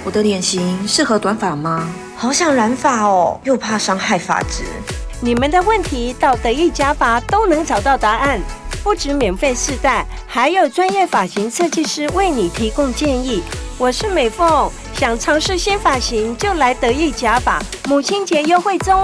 我的脸型适合短发吗？ 好想染发哦，又怕伤害发质。 你们的问题到得意假发都能找到答案，不止免费试戴，还有专业发型设计师为你提供建议。我是美凤，想尝试新发型就来得意假发，母亲节优惠中